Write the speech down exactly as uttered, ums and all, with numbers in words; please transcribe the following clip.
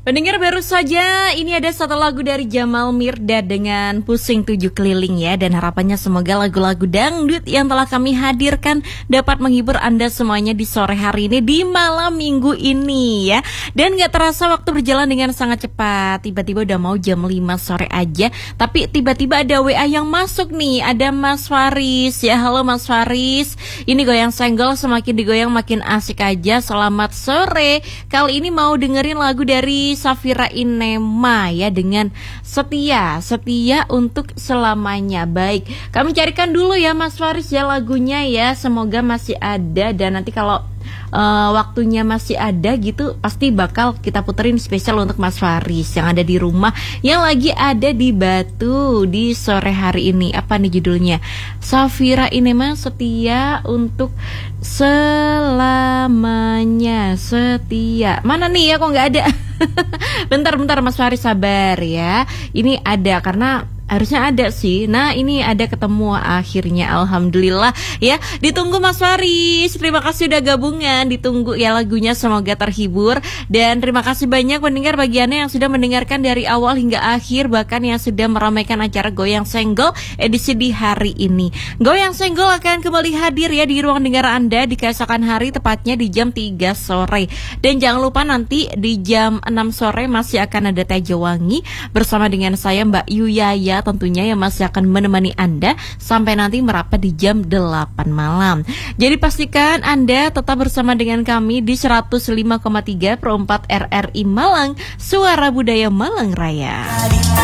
Pendengar, baru saja ini ada satu lagu dari Jamal Mirdad dengan Pusing Tujuh Keliling ya. Dan harapannya semoga lagu-lagu dangdut yang telah kami hadirkan dapat menghibur Anda semuanya di sore hari ini, di malam minggu ini ya. Dan gak terasa waktu berjalan dengan sangat cepat. Tiba-tiba udah mau jam lima sore aja. Tapi tiba-tiba ada W A yang masuk nih. Ada Mas Faris ya. Halo Mas Faris. Ini goyang senggol semakin digoyang makin asik aja. Selamat sore. Kali ini mau dengerin lagu dari Safira Inema ya dengan Setia, Setia untuk selamanya. Baik, kami carikan dulu ya Mas Faris ya lagunya ya. Semoga masih ada dan nanti kalau uh, waktunya masih ada gitu pasti bakal kita puterin spesial untuk Mas Faris yang ada di rumah, yang lagi ada di Batu di sore hari ini. Apa nih judulnya? Safira Inema, Setia untuk selamanya. Setia. Mana nih ya, kok nggak ada? Bentar-bentar Mas Faris, sabar ya. Ini ada karena harusnya ada sih. Nah ini ada ketemu akhirnya, alhamdulillah ya. Ditunggu Mas Faris. Terima kasih udah gabungan. Ditunggu ya lagunya, semoga terhibur. Dan terima kasih banyak pendengar bagiannya yang sudah mendengarkan dari awal hingga akhir, bahkan yang sudah meramaikan acara Goyang Senggol edisi di hari ini. Goyang Senggol akan kembali hadir ya di ruang dengar Anda di keesokan hari, tepatnya di jam tiga sore. Dan jangan lupa nanti di jam enam sore masih akan ada Teh Jewangi bersama dengan saya Mbak Yuyaya tentunya, yang masih akan menemani Anda sampai nanti merapat di jam delapan malam. Jadi pastikan Anda tetap bersama dengan kami di seratus lima koma tiga per empat R R I Malang, Suara Budaya Malang Raya.